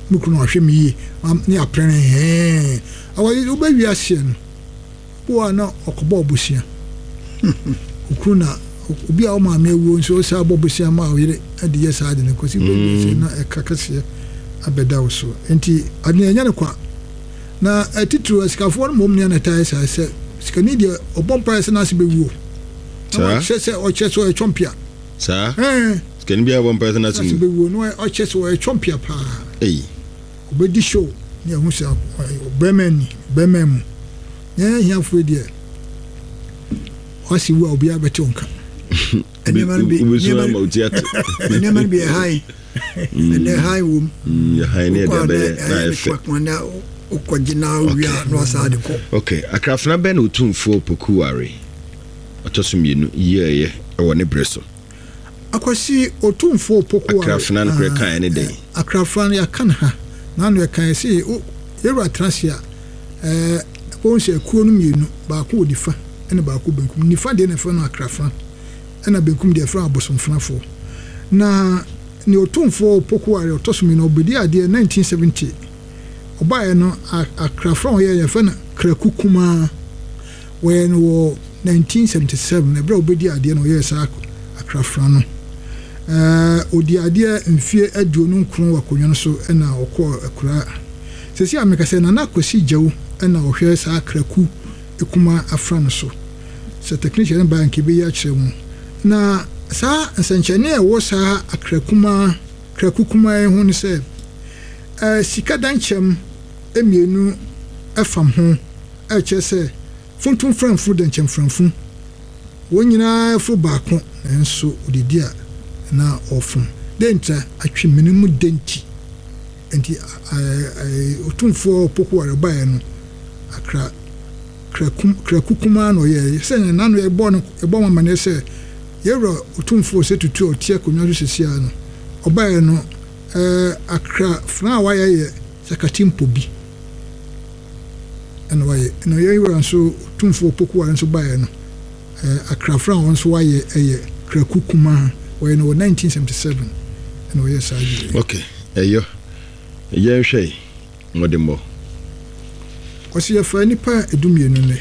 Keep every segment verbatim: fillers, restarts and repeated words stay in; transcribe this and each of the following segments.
mukuno ahwe me yi ne aprene he awali oba wi ahye no wo na okobo obusia ukuna obi a o ma mewu nso sa bobusia ma o yire ade ye sa ade ne kosi bobusia na ekakase abeda wo so enti ade enya ne kwa na atitru asikafo no mom ne na tai sa se sikani de obon price na se bewu sa se se o che so e chompia sa eh sikani bia obon price na se bewu no o che so e chompia pa eh obedi show ne hu se obemani bemem ne hiafo de wasi wa obi abetonka ene man bi ene man bi high ene high wom ya high ne da be na efe kwakwana ukojina wia no asade ko okay akrafna be na otumfo pokuware otosumienu ye ye ewo ne breso akwasi otumfo pokuware akrafna no kan ne dey akrafna ya kan ha na no kan si yero atrasia eh ko nse kuo no mienu ba ko odifa ene ba ko benkum nifa de ne fa no akrafna ena benkum de fra abosomfnafo na ne otumfo pokuware otosumi no obedi ade nineteen seventy obaye no akrafra ye ye fa na krakukuma when wo nineteen seventy-seven ebra obedi ade no ye sa akrafra no eh odi ade mfie aduonu nkron wakonyo no so ena okọ akura sesi ameka se na na kosi jawu ena ohwe sa kraku ekuma afra no so se technician bank bi ya kyeremu na sa nsanchene e wo sa akrakuma krakukuma e hu ni se eh sika danchem emienu afam ho e che se funtum franfu danchem franfu wonyina fu baako enso odidia na ofum denta atwe minimu denti enti otumfo pokuware bae no akra krakum krakukuma no ye se na no e bo no e bo mama ne se yero otumfo se tutu otie konyo sesia no obae no eh akra fna waye ye sakatimpo bi eno waye no ye yero nso otumfo pokuware nso bae no eh akra fna wonso waye eye krakukuma waye no nineteen seventy-seven eno ye saji okay eyo ye hwe modemo osi yefa nipa edumienu ne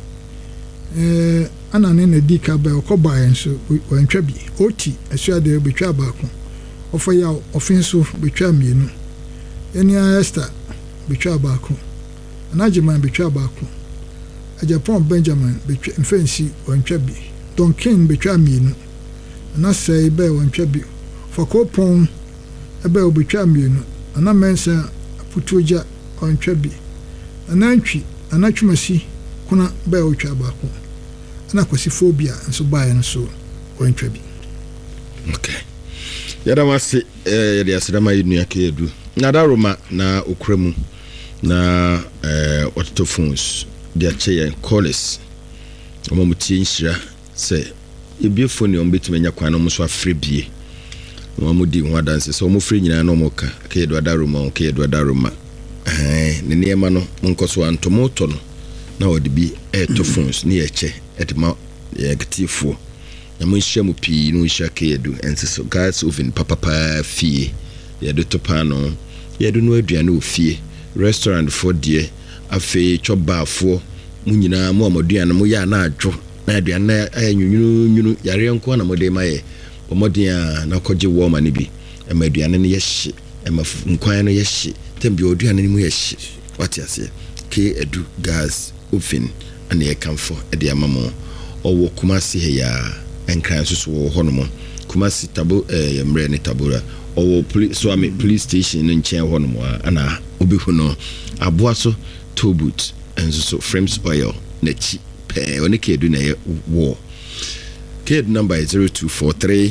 eh ana ne na dika ba okoba enso wantwa bi oti asuade betwa baako ofa ya ofenso betwa mienu eni Esther betwa baako anajiman betwa baako Japan Benjamin betwa mfensi wantwa bi Don King betwa mienu na sei be wantwa bi fakopon ebe obetwa mienu ana mensa putoja wantwa bi anantwi anatwumasi kuna be otwa baako na kwasi phobia nso bae nso wantwa bi okay yada wase eh yada asrama yinu akedu na daroma na okramu na eh autoto phones dia cheya calls omamuti nshira se ebie phone on betimenya kwan no so afrebie omamudi ho adanse so omofre nyina na omoka akedu adaroma akedu adaroma eh ne niema no monkoso antomoto no na odibi eto phones ni eche etma yagatifo na monhia mu pi no nhia kedu enso gas oven papa pa fie yedo topano yedo no aduane ofie restaurant for die afi chobafo munyina mu amoduane mu ya na adwo na aduane ayanyunyu nyunu yare nko na mode maye omodia na koje wo ma ne bi ema aduane ne yehye ema nkwan no yehye tembi oduane ne mu yehye wati ase ke edu gas oven ane yekamfo ede amamo owo Kumasi he ya enkran so wo honomo Kumasi tabo eh mre ne tabora owo police so ame police station no nchen honomo ana obihu no aboaso tobut enzo so frames oil na chi pe oni kedu na wo kid number is zero two four three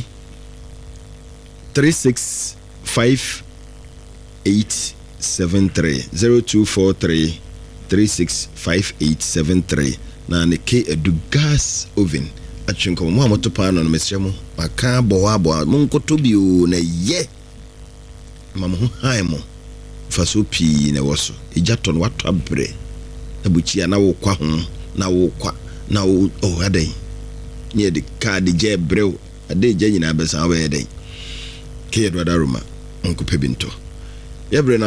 three six five eight seven three zero two four three three six five eight seven three na ne ke edu gas oven atwenko mo amoto pa no mesremo maka bo abo monkoto bio na ye mama ho haimo faso pi na woso ejaton wato abre na buchia na wo kwa ho na wo kwa na wo oh adai nie de card je brew ade je nyina besa wo ye dai ke edu adaroma onko pebinto ye bre